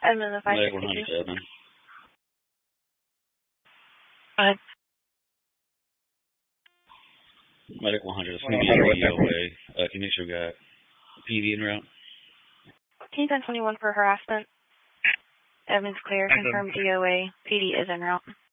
Edmund, the Medic 562. 107. Go ahead. Medic 100 is going to be DOA. Can you make sure we got PD en route? T-1021 for harassment. Edmund's clear. Confirmed DOA. PD is en route.